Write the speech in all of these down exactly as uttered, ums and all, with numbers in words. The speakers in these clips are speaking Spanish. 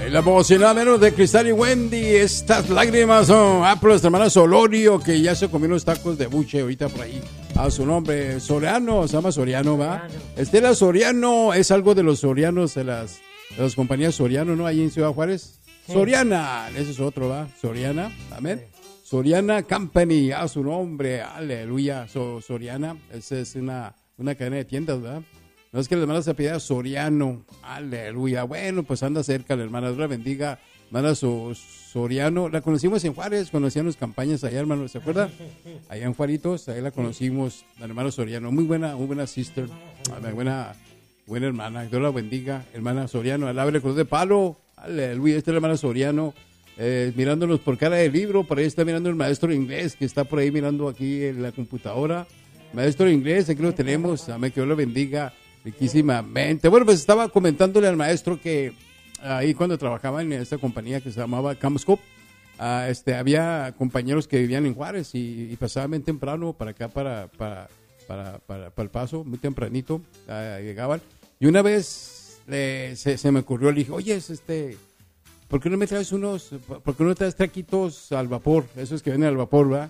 La voz y nada menos de Cristal y Wendy. Estas lágrimas son ah, por nuestra hermana Solorio, que ya se comió unos tacos de buche ahorita por ahí. A su nombre, Soriano, se llama Soriano, ¿va? Soriano. Estela Soriano es algo de los sorianos, de las, de las compañías Soriano, ¿no? Ahí en Ciudad Juárez. Sí. Soriana, ese es otro, ¿va? Soriana, amén. Sí. Soriana Company, a su nombre, aleluya. So, Soriana, esa es una, una cadena de tiendas, ¿verdad? No es que la hermana se pida Soriano, aleluya. Bueno, pues anda cerca, la hermana, Dios la bendiga. Hermana so, Soriano, la conocimos en Juárez, conocíamos campañas allá, hermano, ¿se acuerda? Allá en Juaritos, ahí la conocimos, la hermana Soriano, muy buena, muy buena sister, buena, buena hermana, Dios la bendiga, hermana Soriano, alábele con de palo, aleluya, esta es la hermana Soriano, eh, mirándonos por cara de libro, por ahí está mirando el maestro de inglés, que está por ahí mirando aquí en la computadora, maestro de inglés, aquí lo tenemos, amén, que Dios la bendiga, riquísimamente. Bueno, pues estaba comentándole al maestro que ahí cuando trabajaba en esta compañía que se llamaba Camscope, uh, este, había compañeros que vivían en Juárez y, y pasaban bien temprano para acá, para, para, para, para, para El Paso, muy tempranito, uh, llegaban. Y una vez le, se, se me ocurrió, le dije, oye, este, ¿por qué no me traes unos, por qué no traes taquitos al vapor? Esos que vienen al vapor, ¿verdad?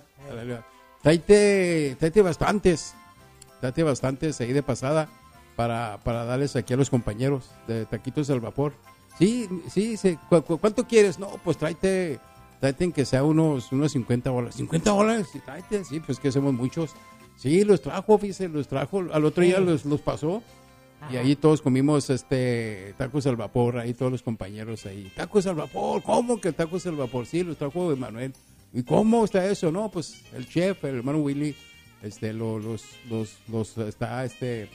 Tráete, tráete bastantes, tráete bastantes ahí de pasada para, para darles aquí a los compañeros de taquitos al vapor. Sí, sí, sí. ¿Cu- cu- ¿Cuánto quieres? No, pues tráete, tráete en que sea unos, unos cincuenta dólares. ¿cincuenta dólares? Sí, tráete, sí, pues que somos muchos. Sí, los trajo, fíjese, los trajo. Al otro día los, los pasó. Ajá. Y ahí todos comimos este tacos al vapor, ahí todos los compañeros ahí. Tacos al vapor, ¿cómo que tacos al vapor? Sí, los trajo Emanuel. ¿Y cómo está eso? No, pues el chef, el hermano Willy, este, lo, los, los, los, está, este...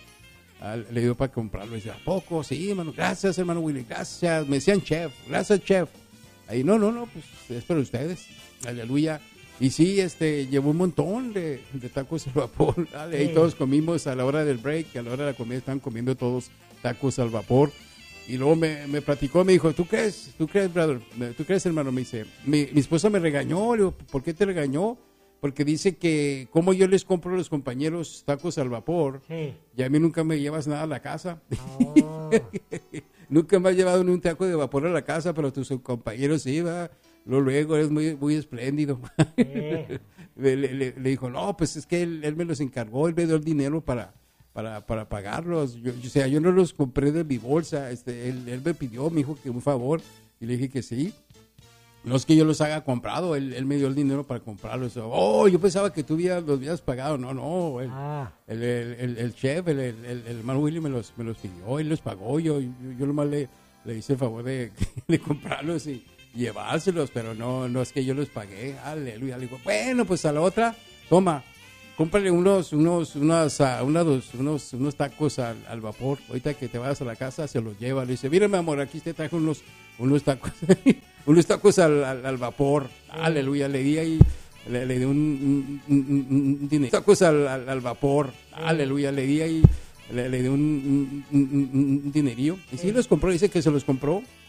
le dio para comprarlo y decía, ¿a poco? Sí, hermano, gracias, hermano Willy, gracias. Me decían chef, gracias, chef. Ahí, no, no, no, pues es para ustedes. Aleluya. Y sí, este, llevó un montón de, de tacos al vapor. Dale, sí. Ahí todos comimos a la hora del break, a la hora de la comida estaban comiendo todos tacos al vapor. Y luego me, me platicó, me dijo, ¿tú crees? ¿Tú crees, brother? ¿Tú crees, hermano? Me dice, mi, mi esposa me regañó. Le digo, ¿por qué te regañó? Porque dice que como yo les compro a los compañeros tacos al vapor, sí. Y a mí nunca me llevas nada a la casa. Oh. Nunca me has llevado ni un taco de vapor a la casa, pero tus compañeros sí, va. Luego, luego eres muy, muy espléndido. Sí. le, le, le dijo, no, pues es que él, él me los encargó, él me dio el dinero para, para, para pagarlos. Yo, o sea, yo no los compré de mi bolsa. Este, él, él me pidió, me dijo que un favor, y le dije que sí. No es que yo los haya comprado, él, él me dio el dinero para comprarlos. Oh, yo pensaba que tú habías, los habías pagado. No, no, el, ah. el, el, el, el chef, el, el, el, el hermano Willy me los, me los pidió, él los pagó. Yo, yo, yo nomás le, le hice el favor de, de comprarlos y llevárselos, pero no, no es que yo los pagué. Aleluya. Le digo, bueno, pues a la otra, toma, cómprale unos, unos, unas, uh, unos, unos, unos tacos al, al vapor. Ahorita que te vayas a la casa, se los lleva. Le dice, mira, mi amor, aquí te traje unos, unos tacos. Unos tacos al, al, al vapor, sí. Aleluya, le di ahí, le, le di un, un, un, un dinero. Tacos al, al, al vapor, sí. Aleluya, le di ahí, le, le di un, un, un, un dinerillo. Y sí, sí los compró, dice que se los compró,